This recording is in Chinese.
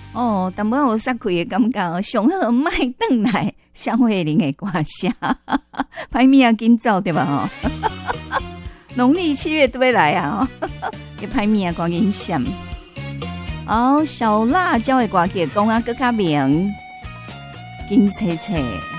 哦，淡薄有煞开的感觉，上好卖转来香慧玲的歌声，歹物啊紧走对吧？吼，农历7月都要来啊！要歹物啊赶紧闪。哦，小辣椒的歌曲讲啊更较明，金切切。